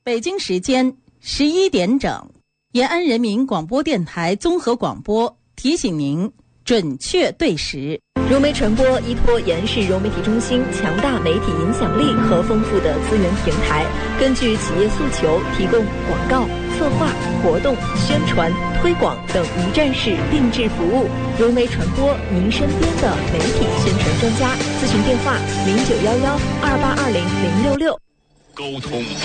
北京时间11点整，延安人民广播电台综合广播提醒您准确对时。 融媒传播依托延安市融媒体中心强大媒体影响力和丰富的资源平台，根据企业诉求提供广告、策划、活动、宣传、推广等一站式定制服务。融媒传播，您身边的媒体宣传专家。咨询电话：091128206066。 沟通